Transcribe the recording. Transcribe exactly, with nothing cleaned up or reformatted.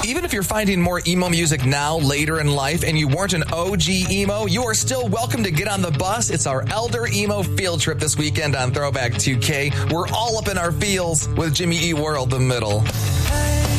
Even if you're finding more emo music now, later in life, and you weren't an O G emo, you are still welcome to get on the bus. It's our Elder Emo Field Trip this weekend on Throwback two K. We're all up in our feels with Jimmy E. World the middle. Hey.